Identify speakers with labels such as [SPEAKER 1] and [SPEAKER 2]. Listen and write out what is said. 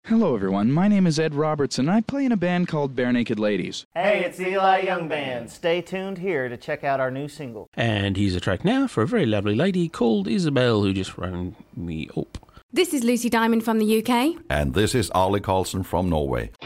[SPEAKER 1] Hello everyone, my name is Ed Robertson and I play in a band called Bare Naked Ladies.
[SPEAKER 2] Hey, it's the Eli Young Band. Stay tuned here to check out our new single.
[SPEAKER 3] And here's a track now for a very lovely lady called Isabel who just rang me up.
[SPEAKER 4] This is Lucy Diamond from the UK.
[SPEAKER 5] And this is Arlie Carlson from Norway.